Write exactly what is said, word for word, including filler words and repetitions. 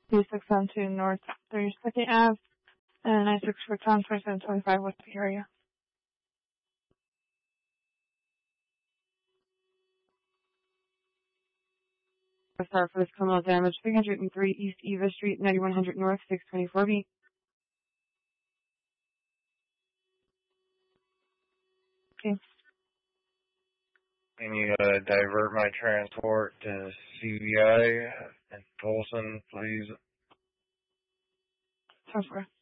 two six seven two North thirty-second Avenue, and nine six four Tom twenty-seven twenty-five West Bay Area. Sorry for this criminal damage. three hundred three East Eva Street, ninety-one hundred North, six twenty-four B. Okay. Can you uh, divert my transport to C V I and Tolson, please? Sounds good.